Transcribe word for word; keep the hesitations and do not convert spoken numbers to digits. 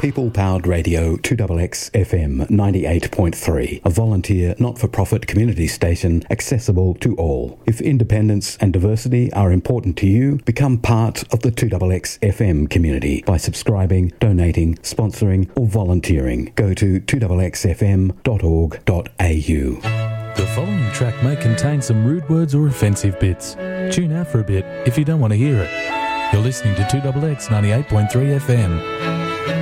People-powered radio two X X F M ninety-eight point three, a volunteer not-for-profit community station accessible to all. If independence and diversity are important to you, become part of the two X X F M community by subscribing, donating, sponsoring or volunteering. Go to two X X F M dot org dot A U. The following track may contain some rude words or offensive bits. Tune out for a bit if you don't want to hear it. You're listening to two X X ninety-eight point three F M.